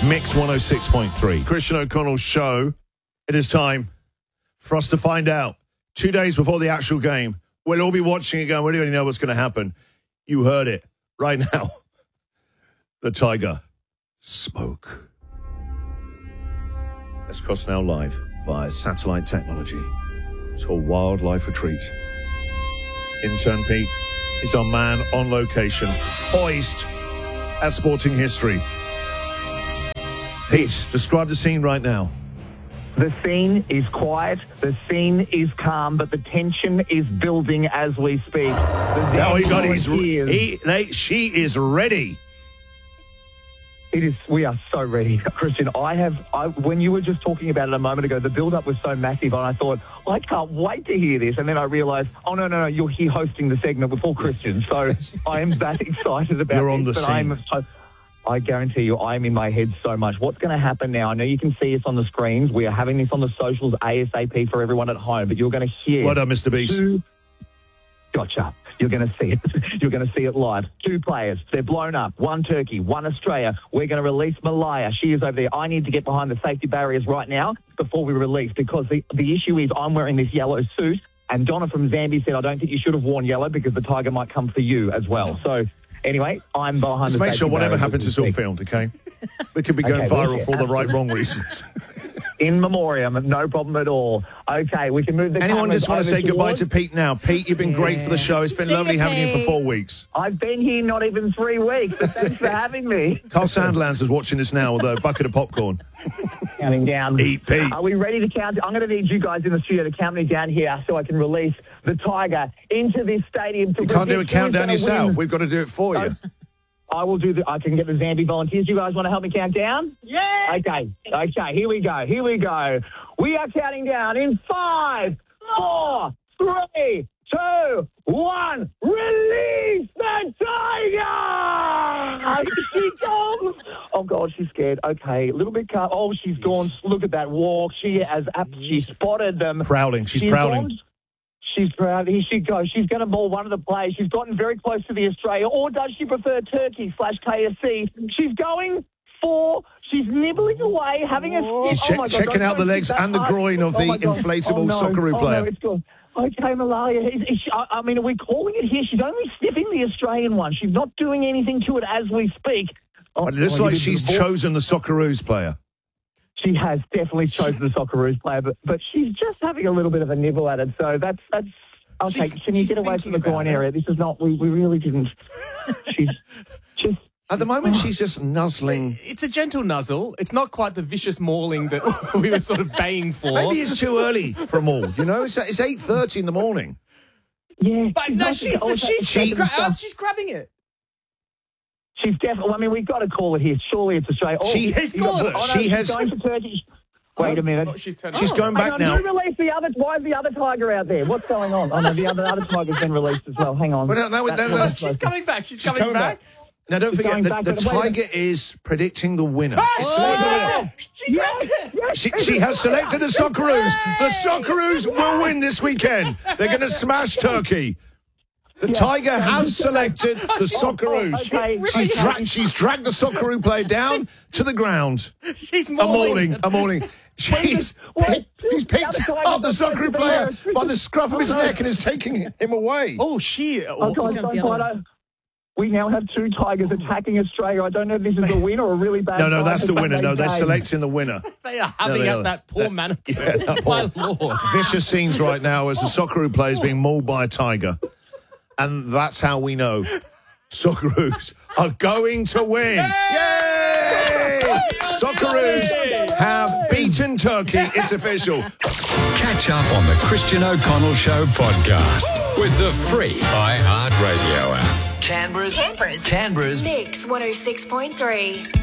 Mix 106.3. Christian O'Connell's show. It is time for us to find out. 2 days before the actual game, we'll all be watching it going, we don't even know what's going to happen. You heard it right now. The Tiger spoke. Let's cross now live via satellite technology to a wildlife retreat. Intern Pete is our man on location, poised at Sporting History. Pete, describe the scene right now. The scene is quiet, the scene is calm, but the tension is building as we speak. She is ready. It is. We are so ready, Christian. When you were just talking about it a moment ago, the build-up was so massive, and I thought, I can't wait to hear this. And then I realised, oh, no, you're here hosting the segment before Christian. So I am that excited about You're on the scene. I guarantee you, I'm in my head so much. What's going to happen now? I know you can see us on the screens. We are having this on the socials ASAP for everyone at home, but you're going to hear... Well done, Mr. Beast. Gotcha. You're going to see it. You're going to see it live. 2 players. They're blown up. 1 Turkey, 1 Australia. We're going to release Malaya. She is over there. I need to get behind the safety barriers right now before we release, because the issue is I'm wearing this yellow suit, and Donna from Zambia said, I don't think you should have worn yellow because the tiger might come for you as well. So, anyway, I'm behind Just the make sure whatever barriers happens is all filmed, okay? We could be going viral for the wrong reasons. In memoriam, no problem at all. Okay, we can move the Anyone cameras just want to say goodbye towards... to Pete now? Pete, you've been great for the show. It's been lovely having you for 4 weeks. I've been here not even 3 weeks, but thanks for having me. Carl Sandlands is watching this now with a bucket of popcorn. Counting down. Eat, Pete. Are we ready to count? I'm going to need you guys in the studio to count me down here so I can release the Tiger into this stadium. You can't do a countdown yourself. Win. We've got to do it for you. I will do I can get the Zambi volunteers. You guys want to help me count down? Yeah. Okay, here we go. We are counting down in 5, 4, 3, 2, 1. Release the Tiger! Here she comes. Oh, God, she's scared. Okay, a little bit calm. Oh, she's gone. Look at that walk. She spotted them. Prowling. She's prowling. She's proud. Here she goes. She's going to maul one of the players. She's gotten very close to the Australia. Or does she prefer Turkey/KSC? She's going for... She's nibbling away, having a... She's checking out the legs and the groin of the inflatable Socceroo player. No, it's gone. Okay, Malaya. Are we calling it here? She's only sniffing the Australian one. She's not doing anything to it as we speak. It looks like she's chosen the Socceroos player. She has definitely chosen the Socceroos player, but she's just having a little bit of a nibble at it. So that's okay. Can you get away from the groin area? This is not. We really didn't. She's just. At the moment, she's just nuzzling. It's a gentle nuzzle. It's not quite the vicious mauling that we were sort of baying for. Maybe it's too early for a maul. You know, it's 8:30 in the morning. Yeah, but no, she's grabbing it. She's definitely. We've got to call it here. Surely it's Australia. She's going to Turkey. Wait a minute. She's going back now. Who released the other? Why is the other tiger out there? What's going on? Oh no, the other tiger's been released as well. Hang on. She's coming back. She's coming back. Now, don't forget, the tiger is predicting the winner. She has selected the Socceroos. The Socceroos will win this weekend. They're going to smash Turkey. The Tiger has selected the Socceroos. She's dragged the Socceroo player down to the ground. She's mauling. A mauling. He's picked up the Socceroo player by the scruff of his neck and is taking him away. We now have 2 tigers attacking Australia. I don't know if this is a win or a really bad... No, that's the winner. No, they're selecting the winner. They are having out that poor mannequin. My Lord. Vicious scenes right now as the Socceroo player is being mauled by a tiger. And that's how we know Socceroos are going to win. Yay! Socceroos have beaten Turkey. It's official. Catch up on the Christian O'Connell Show podcast with the free iHeartRadio app. Canberra's Mix 106.3.